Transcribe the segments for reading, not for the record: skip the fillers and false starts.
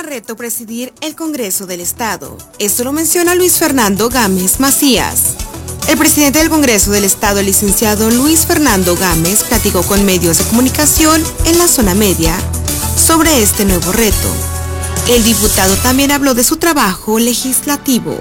reto presidir el Congreso del Estado. Esto lo menciona Luis Fernando Gámez Macías. El presidente del Congreso del Estado, el licenciado Luis Fernando Gámez, platicó con medios de comunicación en la zona media sobre este nuevo reto. El diputado también habló de su trabajo legislativo.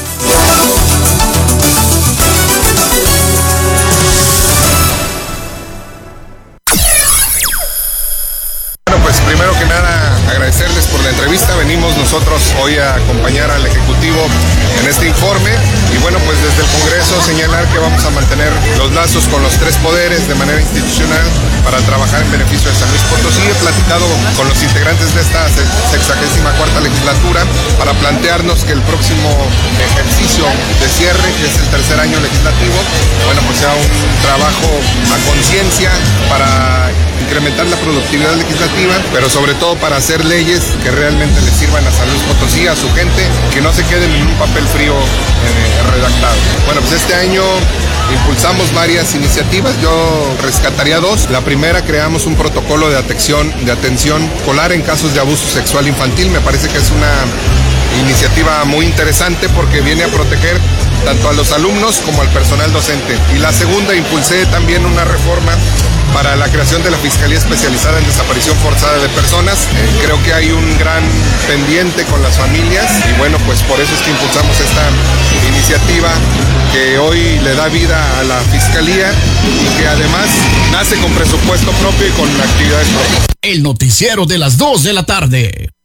Primero que nada, agradecerles por la entrevista. Venimos nosotros hoy a acompañar al Ejecutivo en este informe y bueno, pues desde el Congreso señalar que vamos a mantener los lazos con los tres poderes de manera institucional para trabajar en beneficio de San Luis Potosí. He platicado con los integrantes de esta 64ª legislatura para plantearnos que el próximo ejercicio de cierre, que es el tercer año legislativo, bueno, pues sea un trabajo a conciencia para incrementar la productividad legislativa, pero sobre todo para hacer leyes que realmente le sirvan a San Luis Potosí, a su gente, que no se queden en un papel frío redactado. Bueno, pues este año impulsamos varias iniciativas, yo rescataría dos. La primera, creamos un protocolo de atención escolar en casos de abuso sexual infantil. Me parece que es una iniciativa muy interesante porque viene a proteger tanto a los alumnos como al personal docente. Y la segunda, impulsé también una reforma para la creación de la Fiscalía Especializada en Desaparición Forzada de Personas. Creo que hay un gran pendiente con las familias y bueno, pues por eso es que impulsamos esta iniciativa que hoy le da vida a la Fiscalía y que además nace con presupuesto propio y con actividades propias. El noticiero de las 2 de la tarde.